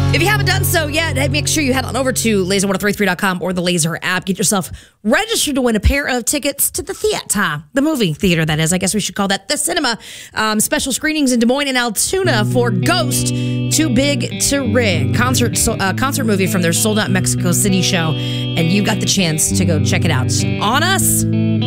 If you haven't done so yet, make sure you head on over to laser1033.com or the Laser app. Get yourself registered to win a pair of tickets to the theater, the movie theater, that is. I guess we should call that the cinema. Special screenings in Des Moines and Altoona for Ghost, Too Big to Rig. Concert movie from their sold-out Mexico City show. And you got the chance to go check it out on us.